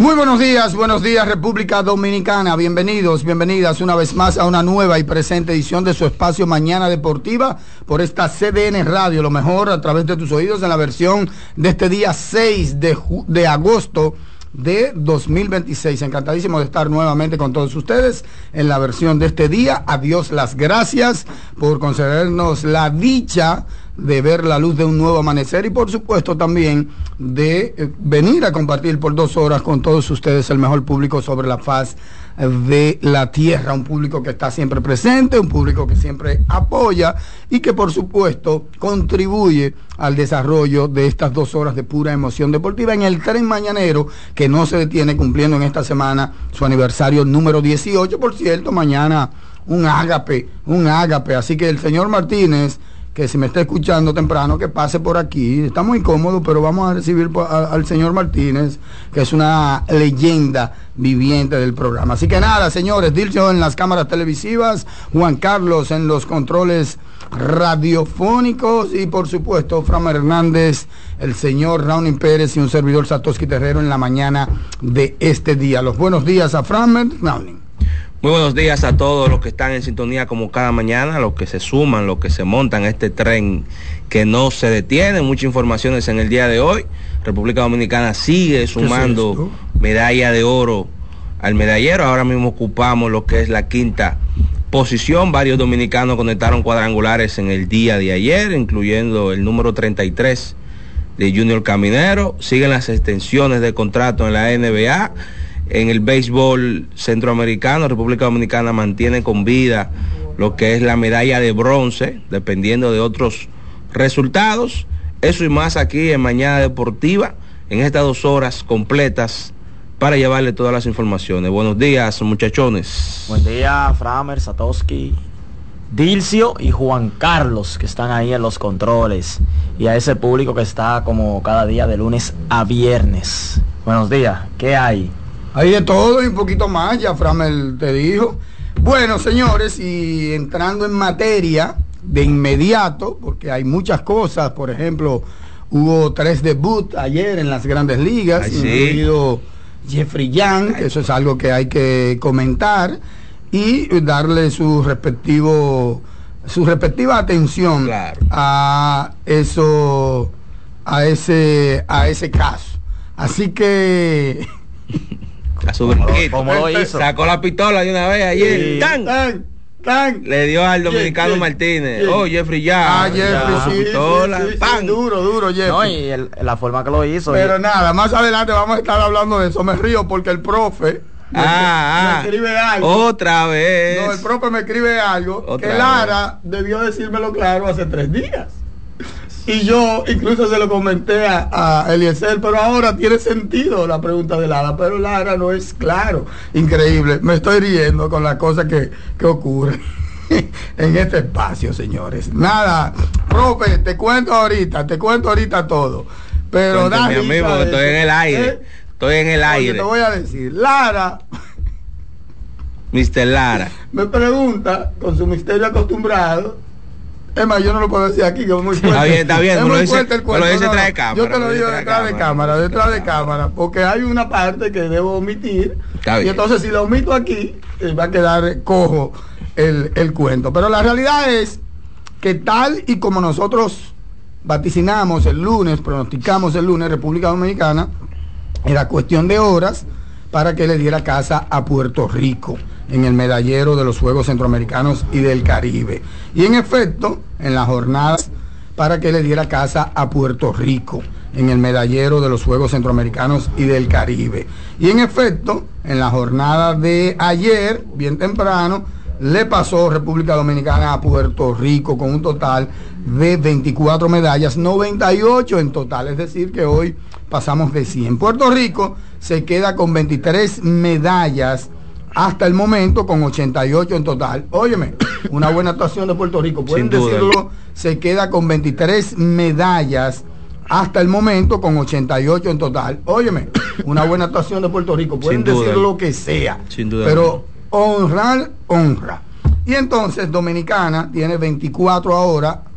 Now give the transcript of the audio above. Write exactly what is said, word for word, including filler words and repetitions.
Muy buenos días, buenos días República Dominicana, bienvenidos, bienvenidas una vez más a una nueva y presente edición de su espacio Mañana Deportiva por esta C D N Radio, lo mejor a través de tus oídos en la versión de este día seis de, de agosto de dos mil veintiséis. Encantadísimo de estar nuevamente con todos ustedes en la versión de este día. A Dios las gracias por concedernos la dicha de ver la luz de un nuevo amanecer y por supuesto también de eh, venir a compartir por dos horas con todos ustedes el mejor público sobre la faz de la tierra, un público que está siempre presente, un público que siempre apoya y que por supuesto contribuye al desarrollo de estas dos horas de pura emoción deportiva en el tren mañanero que no se detiene, cumpliendo en esta semana su aniversario número dieciocho. Por cierto, mañana un ágape, un ágape, así que el señor Martínez, que si me está escuchando temprano, que pase por aquí. Está muy incómodo, pero vamos a recibir a, al señor Martínez, que es una leyenda viviente del programa. Así que nada, señores, Dilcio en las cámaras televisivas, Juan Carlos en los controles radiofónicos y por supuesto Framer Hernández, el señor Raunin Pérez y un servidor Satoshi Terrero en la mañana de este día. Los buenos días a Framer Raunin. Muy buenos días a todos los que están en sintonía como cada mañana, los que se suman, los que se montan a este tren que no se detiene. Muchas informaciones en el día de hoy. República Dominicana sigue sumando medalla de oro al medallero. Ahora mismo ocupamos lo que es la quinta posición. Varios dominicanos conectaron cuadrangulares en el día de ayer, incluyendo el número treinta y tres de Junior Caminero. Siguen las extensiones de contrato en la N B A. En el béisbol centroamericano, República Dominicana mantiene con vida lo que es la medalla de bronce, dependiendo de otros resultados. Eso y más aquí en Mañana Deportiva, en estas dos horas completas para llevarle todas las informaciones. Buenos días, muchachones. Buen día, Framer, Satoshi, Dilcio y Juan Carlos, que están ahí en los controles, y a ese público que está como cada día de lunes a viernes. Buenos días, ¿qué hay? Hay de todo y un poquito más, ya Framel te dijo. Bueno, señores, y entrando en materia de inmediato, porque hay muchas cosas, por ejemplo, hubo tres debuts ayer en las grandes ligas, Ay, incluido sí. Jeffrey Young, que eso es algo que hay que comentar, y darle su respectivo, su respectiva atención claro. a eso, a ese, a ese caso. Así que a su brinquito. ¿Cómo lo hizo? Sacó la pistola de una vez ayer. Sí. ¡Tan! ¡Tan! ¡Tan! Le dio al dominicano ¿Quién? Martínez. ¿Quién? Oh, Jeffrey ya. Ah, Jeffrey, ya, sí, pistola. sí, sí, sí, ¡Pam! duro, duro, Jeffrey. No, y el, la forma que lo hizo. Pero y... nada, más adelante vamos a estar hablando de eso. Me río porque el profe me, Ah, me escribe algo. Otra vez. No, el profe me escribe algo Otra que Lara vez. debió decírmelo claro hace tres días. Y yo incluso se lo comenté a, a Eliezer, pero ahora tiene sentido la pregunta de Lara, pero Lara no es claro. Increíble, me estoy riendo con las cosas que, que ocurren en este espacio, señores. Nada, profe, te cuento ahorita, te cuento ahorita todo. Pero da mi amigo, que estoy en el aire. ¿Eh? Estoy en el aire. Oye, te voy a decir, Lara, mister Lara, me pregunta con su misterio acostumbrado. Es más, yo no lo puedo decir aquí, que es muy fuerte. Está bien, está bien. Es muy fuerte el cuento. Lo dice no, detrás de cámara. Yo te lo digo detrás de cámara, detrás de cámara, porque hay una parte que debo omitir. Y entonces si lo omito aquí, eh, va a quedar cojo el, el cuento. Pero la realidad es que tal y como nosotros vaticinamos el lunes, pronosticamos el lunes, República Dominicana, era cuestión de horas para que le diera casa a Puerto Rico en el medallero de los Juegos Centroamericanos y del Caribe. Y en efecto, en las jornadas para que le diera casa a Puerto Rico en el medallero de los Juegos Centroamericanos y del Caribe. Y en efecto, en la jornada de ayer, bien temprano, le pasó República Dominicana a Puerto Rico con un total de veinticuatro medallas, noventa y ocho en total, es decir que hoy pasamos de cien. Puerto Rico se queda con veintitrés medallas hasta el momento, con ochenta y ocho en total. Óyeme, una buena actuación de Puerto Rico, pueden decirlo, se queda con veintitrés medallas hasta el momento, con ochenta y ocho en total. Óyeme, una buena actuación de Puerto Rico, pueden decir lo que sea, sin duda, pero honrar, honra. Y entonces Dominicana tiene veinticuatro ahora,